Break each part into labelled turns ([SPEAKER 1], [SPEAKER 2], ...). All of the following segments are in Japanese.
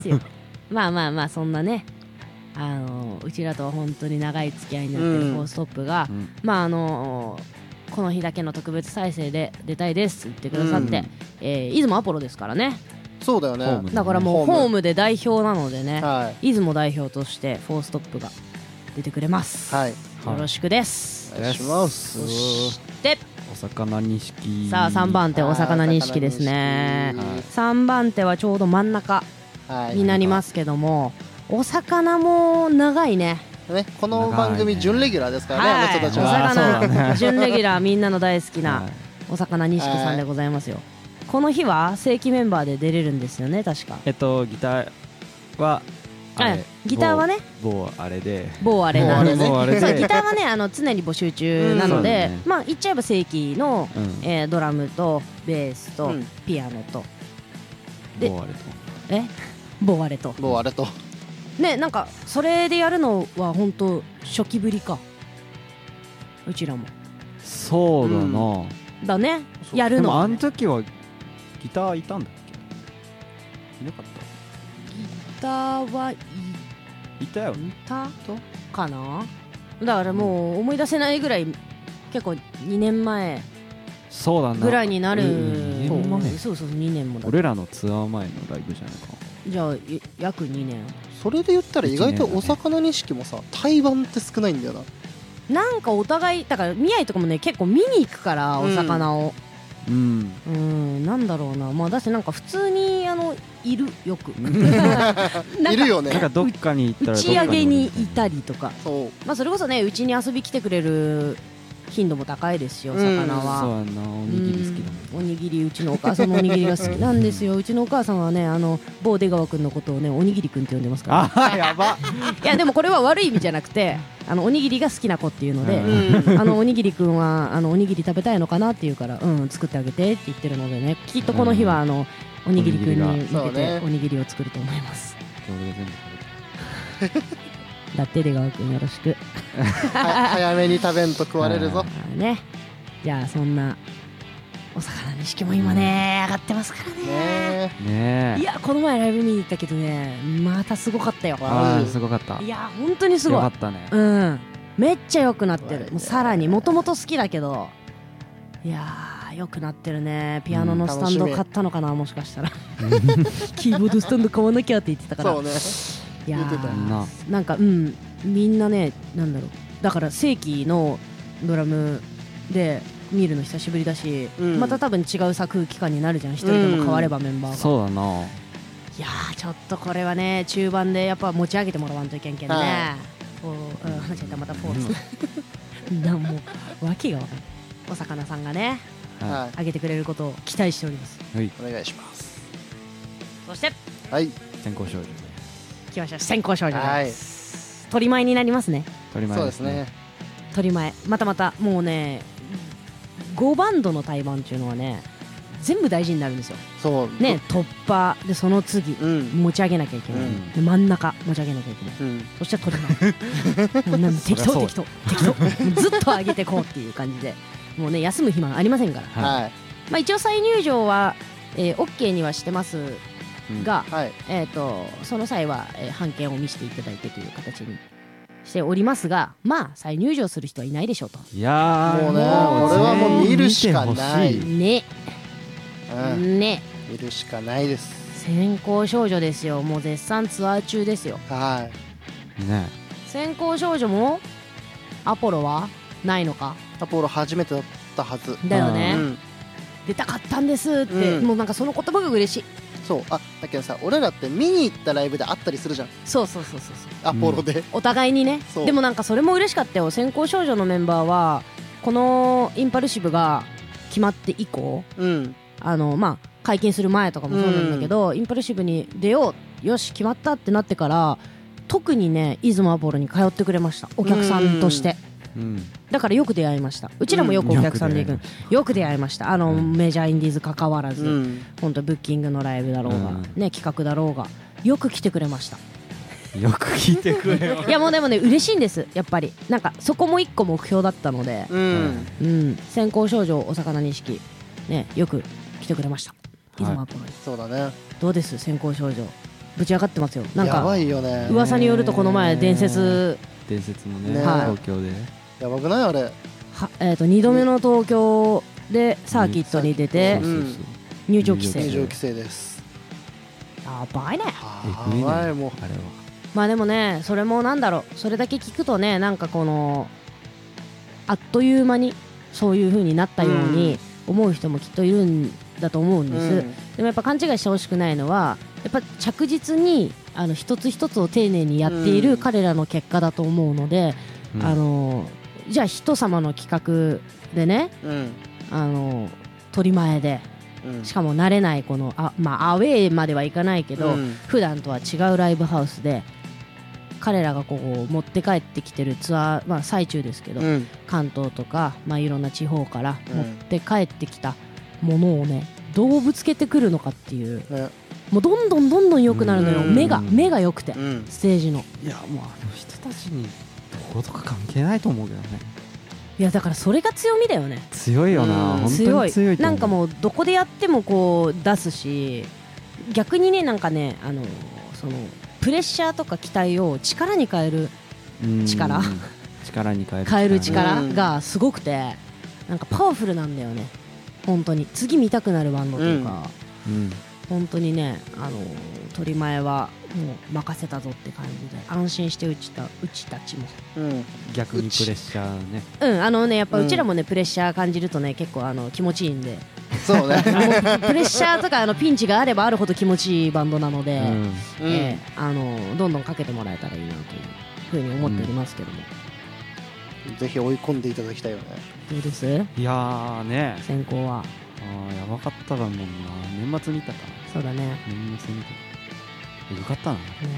[SPEAKER 1] まあまあまあそんなねうちらとは本当に長い付き合いになってるフォーストップが、まあこの日だけの特別再生で出たいですって言ってくださって、出雲アポロですからね。
[SPEAKER 2] そうだよね。
[SPEAKER 1] だからもうホームで代表なのでね、出雲代表としてフォーストップが出てくれます。よろしくです。
[SPEAKER 2] お願いします。
[SPEAKER 1] そして
[SPEAKER 3] お魚錦。
[SPEAKER 1] さあ3番手お魚錦ですね。3番手はちょうど真ん中になりますけども、お魚も長いね。
[SPEAKER 2] この番組準レギュラーですからね、あの人たちは。
[SPEAKER 1] お魚準レギュラー、みんなの大好きなお魚錦さんでございますよ。この日は正規メンバーで出れるんですよね、確か。
[SPEAKER 3] ギターは
[SPEAKER 1] ギターはね
[SPEAKER 3] 某あれで
[SPEAKER 1] なんです。そうギターはね常に募集中なので、まあ言っちゃえば正規のドラムとベースとピアノとボアレとね、なんかそれでやるのは本当初期ぶりか、うちらも。
[SPEAKER 3] そうだな。
[SPEAKER 1] だね、やるの。
[SPEAKER 3] でもあの時はギターいたんだっけ？いなかった？
[SPEAKER 1] ギターはい
[SPEAKER 3] たよ。
[SPEAKER 1] いたかな。だからもう思い出せないぐらい、結構2年前
[SPEAKER 3] そうだな
[SPEAKER 1] ぐらいになる。
[SPEAKER 3] そう
[SPEAKER 1] 2年もだ。
[SPEAKER 3] 俺らのツアー前のライブじゃないか。
[SPEAKER 1] じゃあ約2年。
[SPEAKER 2] それで言ったら意外とお魚錦もさ、対バンって少ないんだよな。
[SPEAKER 1] なんかお互いだから宮城とかもね結構見に行くからお魚を、なんだろうな、まあだしなんか普通にいるよく
[SPEAKER 2] いるよね。
[SPEAKER 3] なんかどっかに行ったら
[SPEAKER 1] 打ち上げにいたりとか、まあそれこそねうちに遊び来てくれる頻度も高いですし、お魚は。
[SPEAKER 3] そうやな、おにぎり好きだもん。
[SPEAKER 1] おにぎり、うちのお母さんのおにぎりが好きなんですよ。うちのお母さんはね某出川くんのことをねおにぎりくんって呼んでますから。
[SPEAKER 3] やば。
[SPEAKER 1] いやでもこれは悪い意味じゃなくておにぎりが好きな子っていうので、おにぎりくんはおにぎり食べたいのかなって言うから、作ってあげてって言ってるのでね、きっとこの日はおにぎりくんに向けておにぎりを作ると思います。だって出川くんよろしく。
[SPEAKER 2] 早めに食べんと食われるぞ
[SPEAKER 1] ね。じゃあそんなお魚錦も今ね上がってますからね。いやこの前ライブ見に行ったけどね、またすごかったよ。
[SPEAKER 3] すごかった。
[SPEAKER 1] いや本当にすごい。
[SPEAKER 3] よかったね。
[SPEAKER 1] めっちゃ良くなってる。もうさらにもともと好きだけど、いや良くなってるね。ピアノのスタンド買ったのかな、もしかしたら。キーボードスタンド買わなきゃって言ってたから。そうね。いやなんかみんなね、なんだろう、だから正規のドラムで見るの久しぶりだし、また多分違うさ空気感になるじゃん、一人でも変わればメンバーが。
[SPEAKER 3] そうだな。
[SPEAKER 1] いやちょっとこれはね中盤でやっぱ持ち上げてもらわんといけんけんね。間違えた、またフォース。なんも訳が分かんない。お魚さんがね上げてくれることを期待しております。
[SPEAKER 2] お願いします。
[SPEAKER 1] そして
[SPEAKER 3] 先行少女
[SPEAKER 1] 来ました。先行少女です。取り前になりますね。
[SPEAKER 3] 取り前ですね。
[SPEAKER 1] 取り前またもうね5バンドの対バンっていうのはね全部大事になるんですよ。そうね、突破でその次、持ち上げなきゃいけない、で真ん中持ち上げなきゃいけない、そして取り前適当ずっと上げてこうっていう感じで、もうね休む暇ありませんから、まあ一応再入場はOK にはしてますが、その際は半券を見せていただいてという形にしておりますが、まあ再入場する人はいないでしょうと。
[SPEAKER 3] いや
[SPEAKER 2] もうね、これはもう見るしかない
[SPEAKER 1] ね。
[SPEAKER 2] 見るしかないです。
[SPEAKER 1] 先行少女ですよ。もう絶賛ツアー中ですよ。
[SPEAKER 3] ね。
[SPEAKER 1] 先行少女もアポロはないのか。
[SPEAKER 2] アポロ初めてだったはず
[SPEAKER 1] だよね。出たかったんですって、もうなんかその言葉が嬉しい。
[SPEAKER 2] そうだけどさ、俺らって見に行ったライブで会ったりするじゃん。そうアポロで、
[SPEAKER 1] お互いにね。でもなんかそれも嬉しかったよ。先行少女のメンバーはこのインパルシブが決まって以降、まあ解禁する前とかもそうなんだけど、インパルシブに出よう、よし決まったってなってから特にね出雲アポロに通ってくれました、お客さんとして。だからよく出会いました。うちらもよくお客さんで行く、よく出会いました。メジャーインディーズ関わらず、本当ブッキングのライブだろうが、ね、企画だろうがよく来てくれました。
[SPEAKER 3] よく聞いてくれよ。
[SPEAKER 1] いやもうでもね嬉しいんです。やっぱりなんかそこも一個目標だったので、先行少女お魚錦ねよく来てくれました。出雲アポロに。
[SPEAKER 2] そうだね。
[SPEAKER 1] どうです先行少女、 ぶち上がってますよ。なんか
[SPEAKER 2] やばいよね。
[SPEAKER 1] 噂によるとこの前伝説
[SPEAKER 3] のね、東京で
[SPEAKER 2] やばくないあれ。
[SPEAKER 1] 2度目の東京でサーキットに出て入場規
[SPEAKER 2] 制です。
[SPEAKER 1] やばいね。
[SPEAKER 2] やばいもうあれは。
[SPEAKER 1] まあでもね、それもなんだろう、それだけ聞くとね、なんかこのあっという間にそういう風になったように思う人もきっといるんだと思うんです、でもやっぱ勘違いしてほしくないのは、やっぱ着実に一つ一つを丁寧にやっている彼らの結果だと思うので、じゃあ人様の企画でね、取り前で、しかも慣れないこのアウェーまではいかないけど、普段とは違うライブハウスで彼らがこう持って帰ってきてるツアー、最中ですけど、関東とか、いろんな地方から持って帰ってきたものをね、どうぶつけてくるのかっていう、もうどんどん良くなるのよ、目が良くて、ステージの。
[SPEAKER 3] いやもう人たちにどことか関係ないと思うけどね。
[SPEAKER 1] いやだからそれが強みだよね。
[SPEAKER 3] 強いよな、本当に強いと思う。
[SPEAKER 1] なんかもうどこでやってもこう出すし、逆にね、なんかね、そのプレッシャーとか期待を力に変える力に変える力がすごくて、なんかパワフルなんだよね。本当に次見たくなるバンドというか、本当にね、取り前はもう任せたぞって感じで安心してうちたちも、
[SPEAKER 3] 逆にプレッシャーね、
[SPEAKER 1] やっぱうちらもね、プレッシャー感じるとね、結構気持ちいいんで。
[SPEAKER 2] そうね
[SPEAKER 1] プレッシャーとかピンチがあればあるほど気持ちいいバンドなので、どんどんかけてもらえたらいいなというふうに思っておりますけども、
[SPEAKER 2] ぜひ追い込んでいただきたいよね。
[SPEAKER 1] どうです？
[SPEAKER 3] いやーね、
[SPEAKER 1] 先行は
[SPEAKER 3] やばかっただもんな。年末見たかな。
[SPEAKER 1] そうだね、
[SPEAKER 3] 年末見た。よかったな。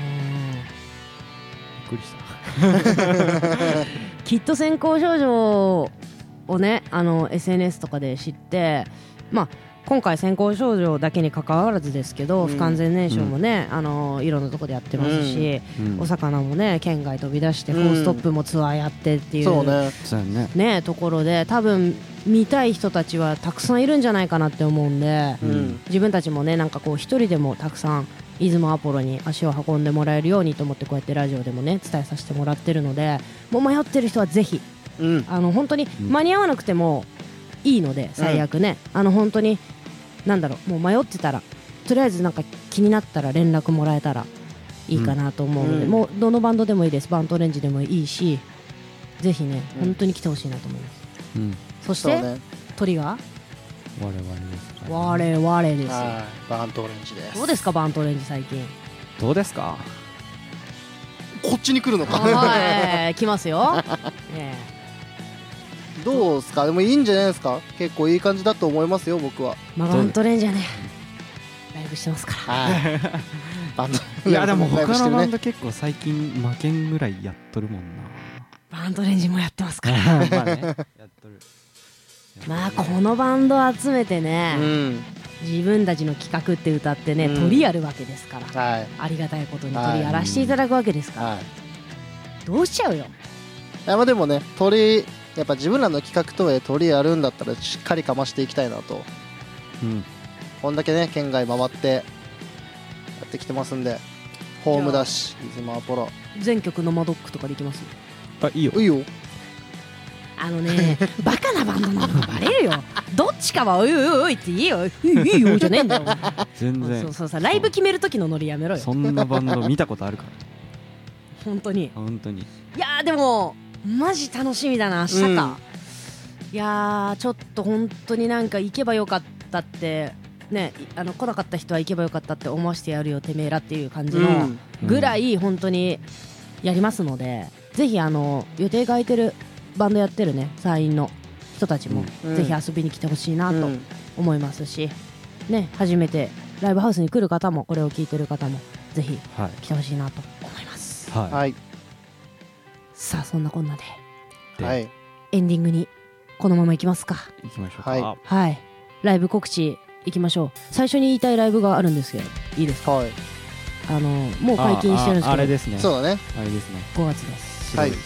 [SPEAKER 3] びっくりした
[SPEAKER 1] きっと先行少女をね、SNS とかで知って、今回先行少女だけに関わらずですけど、不完全燃焼もね、いろんなとこでやってますし、お魚もね、県外飛び出してフォーストップもツアーやってっていうね、ところで多分見たい人たちはたくさんいるんじゃないかなって思うんで、自分たちもね、なんかこう一人でもたくさん出雲アポロに足を運んでもらえるようにと思って、こうやってラジオでもね伝えさせてもらってるので、もう迷ってる人はぜひ、本当に間に合わなくてもいいので、最悪ね、本当になんだろう、もう迷ってたらとりあえずなんか気になったら連絡もらえたらいいかなと思うので、もうどのバンドでもいいです。バントレンジでもいいし、ぜひね、本当に来てほしいなと思います。そして鳥が
[SPEAKER 3] 我々ですか、
[SPEAKER 1] 我々ですよ。
[SPEAKER 2] バントレンジです。
[SPEAKER 1] どうですかバントレンジ最近？
[SPEAKER 3] どうですか？
[SPEAKER 2] こっちに来るのか。
[SPEAKER 1] 来ますよ。
[SPEAKER 2] どうですか？でもいいんじゃないですか？結構いい感じだと思いますよ、僕は。
[SPEAKER 1] バントレンジはね、ライブしてますから。
[SPEAKER 3] いやでも他のバンド結構最近負けんぐらいやっとるもんな。
[SPEAKER 1] バントレンジもやってますから。やっとる。このバンド集めてね、自分たちの企画って歌ってね、鳥やるわけですから、ありがたいことに鳥やらせていただくわけですから、どうしちゃうよ。
[SPEAKER 2] でもね、鳥やっぱ自分らの企画とはいえ鳥やるんだったらしっかりかましていきたいなと、こんだけね県外回ってやってきてますんで、ホームだし、出雲アポロ
[SPEAKER 1] 全曲ノマドックとかできます？
[SPEAKER 3] いいよ。
[SPEAKER 2] いいよ。
[SPEAKER 1] バカなバンドなのがバレるよ。どっちかはおいおいおいって言えよ。いいよじゃねえんだよ。
[SPEAKER 3] 全然。
[SPEAKER 1] そうさ、ライブ決める時のノリやめろよ。
[SPEAKER 3] そんなバンド見たことあるから。
[SPEAKER 1] 本当に。いやでもマジ楽しみだな、明日か。いやちょっと本当になんか行けばよかったってね、来なかった人は行けばよかったって思わせてやるよてめえらっていう感じのぐらい本当にやりますので、ぜひ予定が空いてるバンドやってるね参院の人たちもぜひ遊びに来てほしいなと思いますし、ね、初めてライブハウスに来る方もこれを聞いてる方もぜひ来てほしいなと思います。さあそんなこんなで、エンディングにこのままいきますか。
[SPEAKER 3] いきましょうか。
[SPEAKER 1] ライブ告知いきましょう。最初に言いたいライブがあるんですけどいいですか？もう解禁してるんですけど、
[SPEAKER 3] あれですね。
[SPEAKER 2] そうだね。
[SPEAKER 3] あれですね。
[SPEAKER 1] 5月です。
[SPEAKER 3] 白いく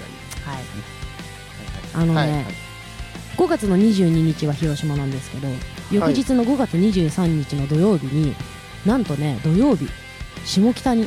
[SPEAKER 3] らい。
[SPEAKER 1] 5月の22日は広島なんですけど、翌日の5月23日の土曜日に、なんとね土曜日下北に